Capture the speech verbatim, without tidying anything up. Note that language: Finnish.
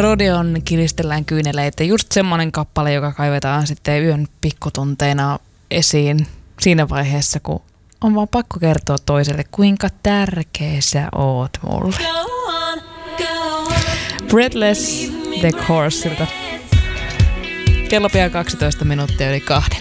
Rodeon Kiristellään kyyneleitä. Just semmoinen kappale, joka kaivetaan sitten yön pikkutunteina esiin siinä vaiheessa, kun on vaan pakko kertoa toiselle, kuinka tärkeä sä oot mulle. Breathless The Courseilta. Kello pian kaksitoista minuuttia yli kahden.